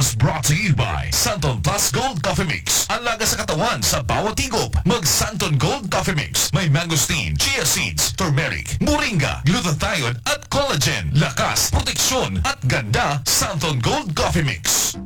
was brought to you by Santon Plus Gold Coffee Mix. Ang laga sa katawan sa bawat higop. Mag Santon Gold Coffee Mix. May mangosteen, chia seeds, turmeric, moringa, glutathione at collagen. Lakas, proteksyon at ganda. Santon Gold Coffee Mix.